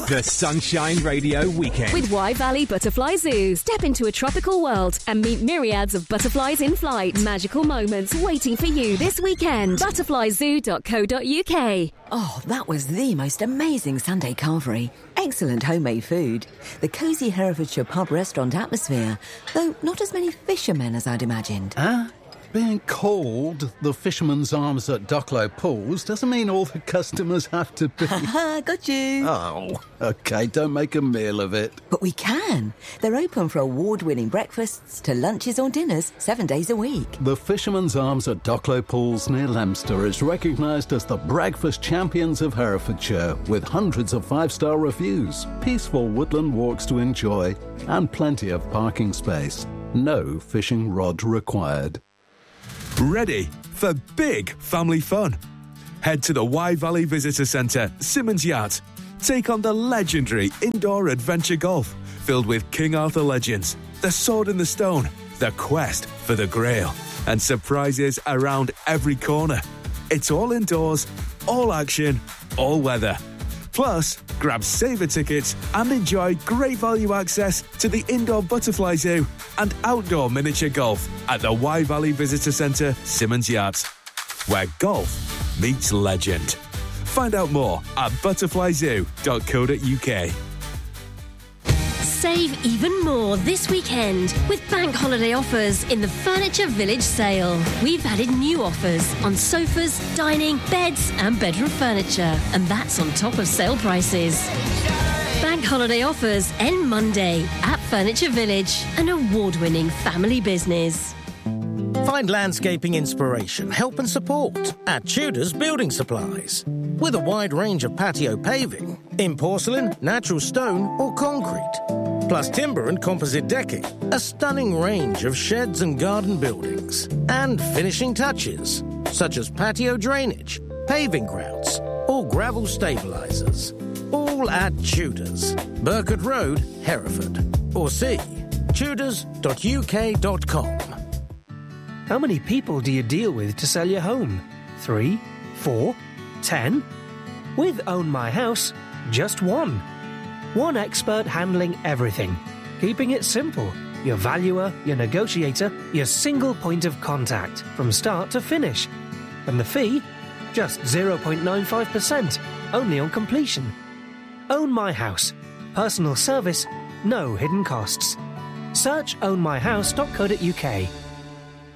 The Sunshine Radio Weekend. With Wye Valley Butterfly Zoo. Step into a tropical world and meet myriads of butterflies in flight. Magical moments waiting for you this weekend. Butterflyzoo.co.uk. Oh, that was the most amazing Sunday carvery. Excellent homemade food. The cosy Herefordshire pub restaurant atmosphere, though not as many fishermen as I'd imagined. Huh? Being called the Fisherman's Arms at Ducklow Pools doesn't mean all the customers have to be... Ha, got you. Oh, OK, don't make a meal of it. But we can. They're open for award-winning breakfasts to lunches or dinners 7 days a week. The Fisherman's Arms at Ducklow Pools near Leominster is recognised as the breakfast champions of Herefordshire, with hundreds of five-star reviews, peaceful woodland walks to enjoy, and plenty of parking space. No fishing rod required. Ready for big family fun? Head to the Wye Valley Visitor Centre, Simmons Yacht. Take on the legendary indoor adventure golf, filled with King Arthur legends, the Sword in the Stone, the quest for the Grail, and surprises around every corner. It's all indoors, all action, all weather. Plus, grab saver tickets and enjoy great value access to the indoor butterfly zoo and outdoor miniature golf at the Wye Valley Visitor Centre, Simmons Yacht, where golf meets legend. Find out more at butterflyzoo.co.uk. Save even more this weekend with bank holiday offers in the Furniture Village sale. We've added new offers on sofas, dining, beds and bedroom furniture. And that's on top of sale prices. Bank holiday offers end Monday at Furniture Village, an award-winning family business. Find landscaping inspiration, help and support at Tudor's Building Supplies. With a wide range of patio paving in porcelain, natural stone or concrete. Plus timber and composite decking, a stunning range of sheds and garden buildings. And finishing touches, such as patio drainage, paving grouts or gravel stabilisers. All at Tudors, Burkett Road, Hereford. Or see tudors.uk.com. How many people do you deal with to sell your home? 3, 4, 10? With Own My House, just one. One expert handling everything, keeping it simple. Your valuer, your negotiator, your single point of contact from start to finish. And the fee? Just 0.95%, only on completion. Own My House. Personal service, no hidden costs. Search ownmyhouse.co.uk.